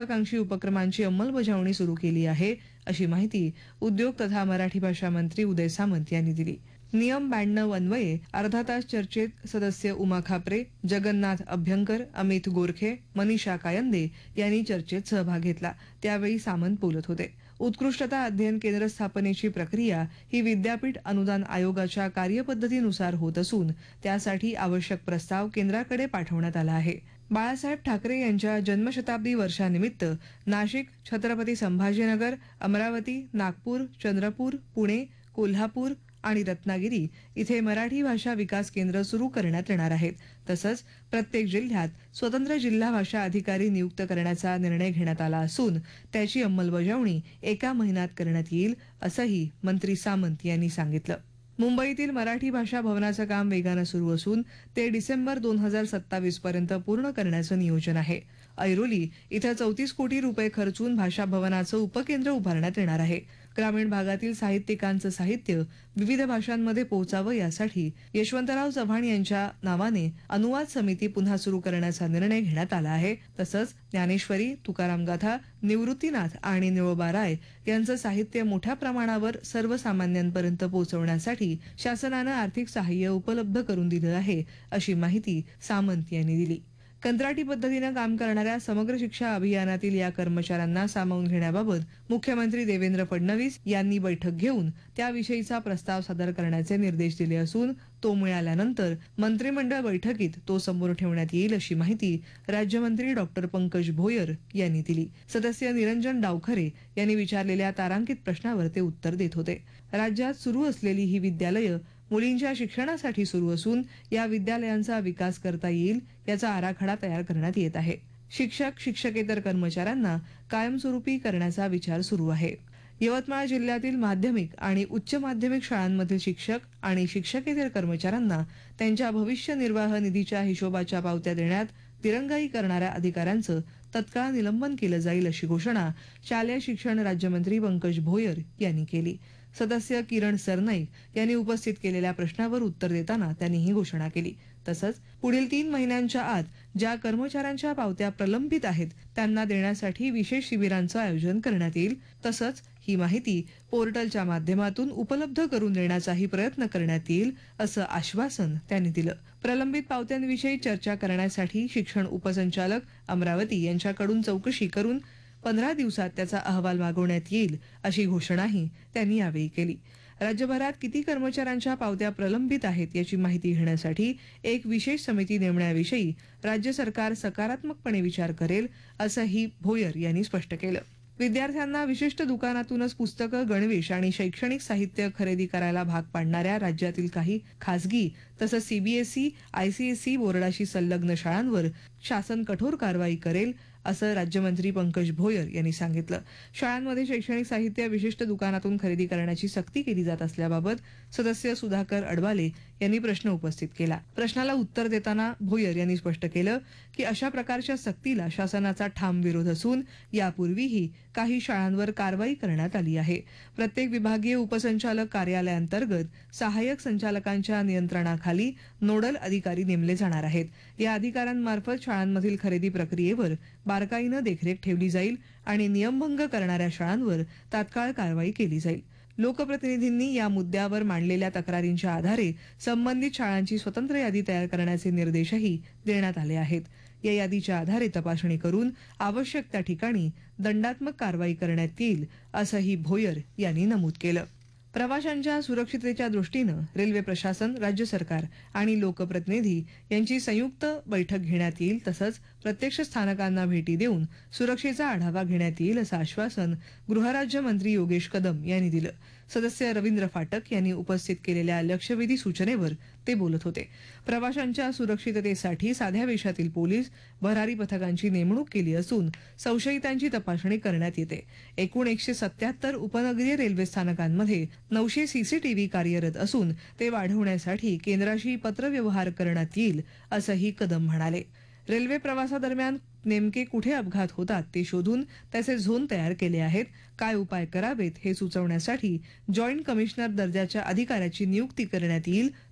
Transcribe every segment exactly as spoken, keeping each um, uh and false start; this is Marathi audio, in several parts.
महत्त्वाकांक्षी उपक्रमांची अंमलबजावणी सुरू केली आहे, अशी माहिती उद्योग तथा मराठी भाषा मंत्री उदय सामंत यांनी दिली. नियम ब्याण्णव अन्वये अर्धा तास चर्चेत सदस्य उमा खापरे, जगन्नाथ अभ्यंकर, अमित गोरखे, मनीषा कायंदे यांनी चर्चेत सहभाग घेतला. त्यावेळी सामंत बोलत होते. उत्कृष्टता अध्ययन केंद्र स्थापनेची प्रक्रिया ही विद्यापीठ अनुदान आयोगाच्या कार्यपद्धतीनुसार होत असून त्यासाठी आवश्यक प्रस्ताव केंद्राकडे पाठवण्यात आला आहे. बाळासाहेब ठाकरे यांच्या जन्मशताब्दी वर्षानिमित्त नाशिक, छत्रपती संभाजीनगर, अमरावती, नागपूर, चंद्रपूर, पुणे, कोल्हापूर आणि रत्नागिरी इथे मराठी भाषा विकास केंद्र सुरू करण्यात येणार आहेत. तसंच प्रत्येक जिल्ह्यात स्वतंत्र जिल्हा भाषा अधिकारी नियुक्त करण्याचा निर्णय घेण्यात आला असून त्याची अंमलबजावणी एका महिन्यात करण्यात येईल, असंही मंत्री सामंत यांनी सांगितलं. मुंबईतील मराठी भाषा भवनाचं काम वेगानं सुरू असून ते डिसेंबर दोन हजार सत्तावीस पर्यंत पूर्ण करण्याचं नियोजन आहे. ऐरोली इथं चौतीस कोटी रुपये खर्चून भाषा भवनाचं उपकेंद्र उभारण्यात येणार आहे. ग्रामीण भागातील साहित्यिकांचं साहित्य विविध भाषांमध्ये पोहोचावं यासाठी यशवंतराव चव्हाण यांच्या नावाने अनुवाद समिती पुन्हा सुरू करण्याचा निर्णय घेण्यात आला आहे. तसंच ज्ञानेश्वरी, तुकाराम गाथा, निवृत्तीनाथ आणि निळोबा राय यांचं साहित्य मोठ्या प्रमाणावर सर्वसामान्यांपर्यंत पोहोचवण्यासाठी शासनानं आर्थिक सहाय्य उपलब्ध करून दिलं आहे, अशी माहिती सामंत यांनी दिली. कंत्राटी पद्धतीनं काम करणाऱ्या समग्र शिक्षा अभियानातील या कर्मचाऱ्यांना सामावून घेण्याबाबत मुख्यमंत्री देवेंद्र फडणवीस यांनी बैठक घेऊन त्याविषयीचा प्रस्ताव सादर करण्याचे निर्देश दिले असून तो मिळाल्यानंतर मंत्रिमंडळ बैठकीत तो समोर ठेवण्यात येईल, अशी माहिती राज्यमंत्री डॉक्टर पंकज भोयर यांनी दिली. सदस्य निरंजन डावखरे यांनी विचारलेल्या तारांकित प्रश्नावर ते उत्तर देत होते. राज्यात सुरू असलेली ही विद्यालयं मुलींच्या शिक्षणासाठी सुरू असून या विद्यालयांचा विकास करता येईल याचा आराखडा तयार करण्यात येत आहे. शिक्षक शिक्षकेतर कर्मचाऱ्यांना कायमस्वरूपी करण्याचा विचार सुरू आहे. यवतमाळ जिल्ह्यातील माध्यमिक आणि उच्च माध्यमिक शाळांमधील शिक्षक आणि शिक्षकेतर कर्मचाऱ्यांना त्यांच्या भविष्य निर्वाह निधीच्या हिशोबाच्या पावत्या देण्यात दिरंगाई करणाऱ्या अधिकाऱ्यांचं तत्काळ निलंबन केलं जाईल, अशी घोषणा शालेय शिक्षण राज्यमंत्री पंकज भोयर यांनी केली. सदस्य किरण सरनाईक यांनी उपस्थित केलेल्या प्रश्नावर उत्तर देताना त्यांनी ही घोषणा केली. तसंच पुढील तीन महिन्यांच्या आत ज्या कर्मचाऱ्यांच्या पावत्या प्रलंबित आहेत त्यांना देण्यासाठी विशेष शिबिरांचं आयोजन करण्यात येईल. तसंच ही माहिती पोर्टलच्या माध्यमातून उपलब्ध करून देण्याचाही प्रयत्न करण्यात येईल, असं आश्वासन त्यांनी दिलं. प्रलंबित पावत्यांविषयी चर्चा करण्यासाठी शिक्षण उपसंचालक अमरावती यांच्याकडून चौकशी करून पंधरा दिवसात त्याचा अहवाल मागवण्यात येईल, अशी घोषणाही त्यांनी यावेळी केली. राज्यभरात किती कर्मचाऱ्यांच्या पावत्या प्रलंबित आहेत याची माहिती घेण्यासाठी एक विशेष समिती नेमण्याविषयी राज्य सरकार सकारात्मकपणे विचार करेल, असंही भोयर यांनी स्पष्ट केलं. विद्यार्थ्यांना विशिष्ट दुकानातूनच पुस्तकं, गणवेश आणि शैक्षणिक साहित्य खरेदी करायला भाग पाडणाऱ्या राज्यातील काही खासगी तसंच सीबीएसई, आयसीएसई बोर्डाशी संलग्न शाळांवर शासन कठोर कारवाई करेल, असं राज्यमंत्री पंकज भोयर यांनी सांगितलं. शाळांमध्ये शैक्षणिक साहित्य विशिष्ट दुकानातून खरेदी करण्याची सक्ती केली जात असल्याबाबत सदस्य सुधाकर अडबाले यांनी प्रश्न उपस्थित केला. प्रश्नाला उत्तर देताना भोयर यांनी स्पष्ट केलं की अशा प्रकारच्या सक्तीला शासनाचा ठाम विरोध असून यापूर्वीही काही शाळांवर कारवाई करण्यात आली आहे. प्रत्येक विभागीय उपसंचालक कार्यालयाअंतर्गत सहाय्यक संचालकांच्या नियंत्रणाखाली नोडल अधिकारी नेमले जाणार आहेत. या अधिकाऱ्यांमार्फत शाळांमधील खरेदी प्रक्रियेवर बारकाईनं देखरेख ठेवली जाईल आणि नियमभंग करणाऱ्या शाळांवर तात्काळ कारवाई केली जाईल. लोकप्रतिनिधींनी या मुद्द्यावर मांडलेल्या तक्रारींच्या आधारे संबंधित शाळांची स्वतंत्र यादी तयार करण्याचे निर्देशही देण्यात आले आहेत. या यादीच्या आधारे तपासणी करून आवश्यक त्या ठिकाणी दंडात्मक कारवाई करण्यात येईल, असंही भोयर यांनी नमूद केलं. प्रवाशांच्या सुरक्षिततेच्या दृष्टीनं रेल्वे प्रशासन, राज्य सरकार आणि लोकप्रतिनिधी यांची संयुक्त बैठक घेण्यात येईल. तसंच प्रत्यक्ष स्थानकांना भेटी देऊन सुरक्षेचा आढावा घेण्यात येईल, असं आश्वासन गृहराज्यमंत्री योगेश कदम यांनी दिलं. सदस्य रवींद्र फाटक यांनी उपस्थित केलेल्या लक्षवेधी सूचनेवर ते बोलत होते. प्रवाशांच्या सुरक्षिततेसाठी साध्या वेशातील पोलीस, भरारी पथकांची नेमणूक केली असून संशयितांची तपासणी करण्यात येते. एकूण एकशे सत्याहत्तर उपनगरीय रेल्वे स्थानकांमध्ये नऊशे सीसीटीव्ही कार्यरत असून ते वाढवण्यासाठी केंद्राशी पत्रव्यवहार करण्यात येईल, असंही कदम म्हणाले. रेल्वे प्रवासादरम्यान नेमके कुठे अपघात होतात ते शोधून त्याचे झोन तयार केले आहेत. काय उपाय करावेत हे सुचवण्यासाठी जॉईंट कमिशनर दर्जाच्या अधिकाऱ्याची नियुक्ती करण्यात येईल.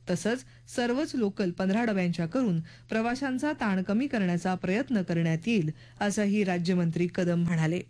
तसंच सर्वच लोकल पंधरा डब्यांच्या करून प्रवाशांचा ताण कमी करण्याचा प्रयत्न करण्यात येईल असंही राज्यमंत्री कदम म्हणाले.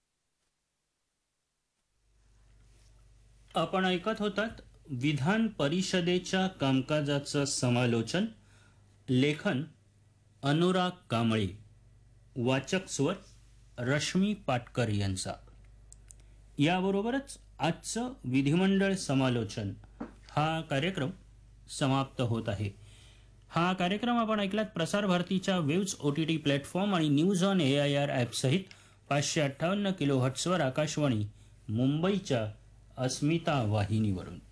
आपण ऐकत होतात विधान परिषदेच्या कामकाजाचं समालोचन. लेखन अनुराग कांबळे. वाचक स्वर रश्मी पाटकर यांचा. याबरोबरच आजचं विधिमंडळ समालोचन हा कार्यक्रम समाप्त होत आहे. हा कार्यक्रम आपण ऐकलात प्रसार भारतीच्या waves O T T platform आणि news on A I R app सहित पाचशे अठ्ठावन्न किलो हट्सवर आकाशवाणी मुंबईच्या अस्मिता वाहिनीवरून.